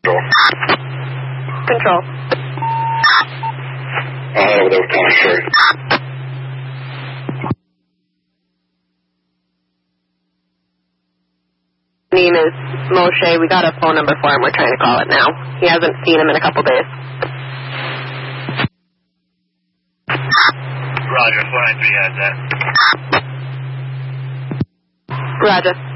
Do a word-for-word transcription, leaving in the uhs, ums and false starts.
Control. I'll have it over time, sure. Name is Moshe. We got a phone number for him. We're trying to call it now. He hasn't seen him in a couple days. Roger, four nine three has that. Roger.